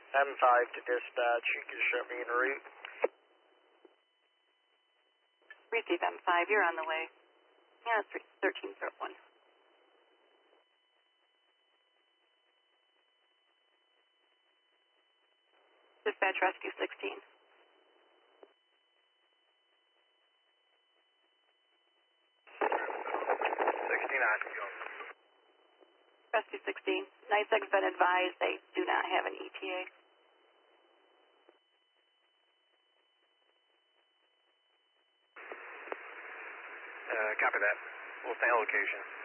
M5 to dispatch, you can show me en route. Receive M5, you're on the way. Yeah, it's 1301. Dispatch Rescue 16. 69. Rescue 16. NYSEG's been advised they do not have an ETA. Copy that. We'll stay on location.